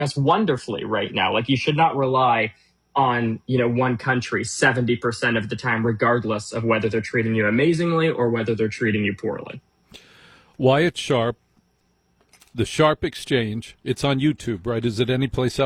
us wonderfully right now. Like, you should not rely on, one country 70% of the time, regardless of whether they're treating you amazingly or whether they're treating you poorly. Wyatt Sharp, the Sharp Exchange. It's on YouTube, right? Is it any place else?